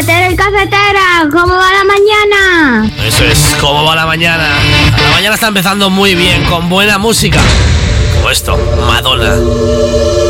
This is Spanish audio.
cafetero y cafetera, ¿cómo va la mañana? Eso es, ¿cómo va la mañana? La mañana está empezando muy bien, con buena música. Como esto, Madonna.